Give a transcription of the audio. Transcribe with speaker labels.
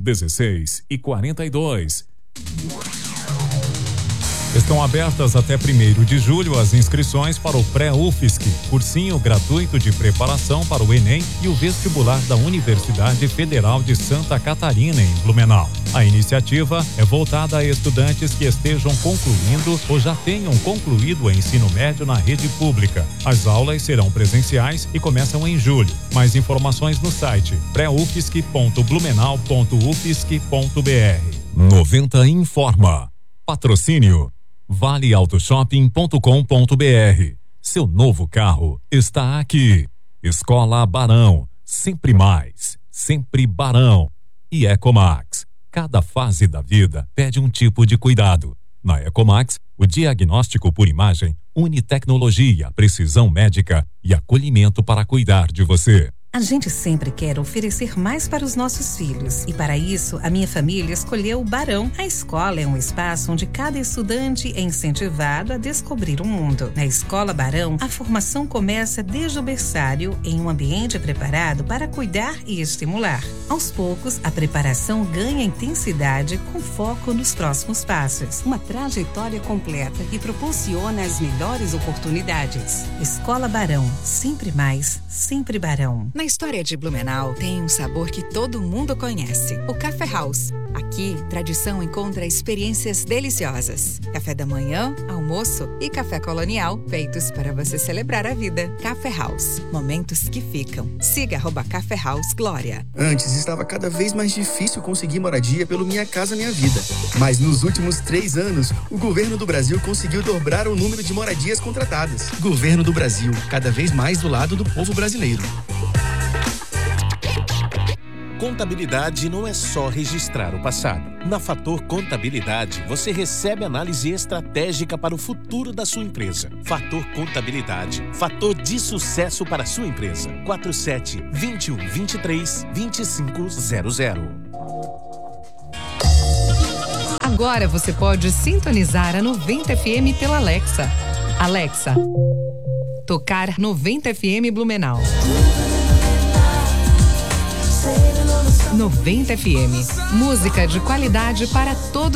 Speaker 1: 16h42. Estão abertas até 1º de julho as inscrições para o Pré-UFSC, cursinho gratuito de preparação para o Enem e o vestibular da Universidade Federal de Santa Catarina, em Blumenau. A iniciativa é voltada a estudantes que estejam concluindo ou já tenham concluído o ensino médio na rede pública. As aulas serão presenciais e começam em julho. Mais informações no site pré-ufsc.blumenau.ufsc.br. 90 informa. Patrocínio valeautoshopping.com.br. Seu novo carro está aqui. Escola Barão, sempre mais, sempre Barão. E Ecomax, cada fase da vida pede um tipo de cuidado. Na Ecomax, o diagnóstico por imagem une tecnologia, precisão médica e acolhimento para cuidar de você.
Speaker 2: A gente sempre quer oferecer mais para os nossos filhos e para isso a minha família escolheu o Barão. A escola é um espaço onde cada estudante é incentivado a descobrir o mundo. Na Escola Barão, a formação começa desde o berçário em um ambiente preparado para cuidar e estimular. Aos poucos, a preparação ganha intensidade com foco nos próximos passos. Uma trajetória completa que proporciona as melhores oportunidades. Escola Barão, sempre mais, sempre Barão.
Speaker 3: Na história de Blumenau tem um sabor que todo mundo conhece, o Café House. Aqui, tradição encontra experiências deliciosas. Café da manhã, almoço e café colonial, feitos para você celebrar a vida. Café House, momentos que ficam. Siga @Café House Glória.
Speaker 4: Antes estava cada vez mais difícil conseguir moradia pelo Minha Casa Minha Vida. Mas nos últimos 3 anos, o governo do Brasil conseguiu dobrar o número de moradias contratadas. Governo do Brasil, cada vez mais do lado do povo brasileiro.
Speaker 5: Contabilidade não é só registrar o passado. Na Fator Contabilidade, você recebe análise estratégica para o futuro da sua empresa. Fator Contabilidade, fator de sucesso para a sua empresa. 47-21-23-2500.
Speaker 6: Agora você pode sintonizar a 90 FM pela Alexa. Alexa, tocar 90 FM Blumenau. 90 FM, música de qualidade para todos.